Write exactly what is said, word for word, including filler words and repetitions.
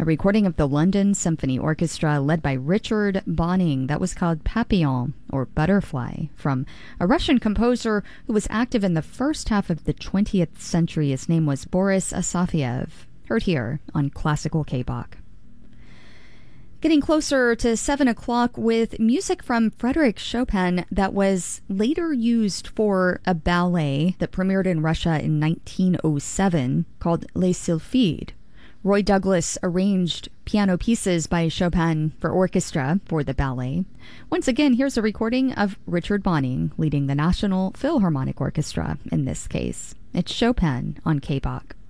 recording of the London Symphony Orchestra led by Richard Bonning that was called Papillon, or Butterfly, from a Russian composer who was active in the first half of the twentieth century. His name was Boris Asafiev. Heard here on Classical K-Bach. Getting closer to seven o'clock with music from Frédéric Chopin that was later used for a ballet that premiered in Russia in nineteen oh seven called Les Sylphides. Roy Douglas arranged piano pieces by Chopin for orchestra for the ballet. Once again, here's a recording of Richard Bonning leading the National Philharmonic Orchestra in this case. It's Chopin on K-Bach.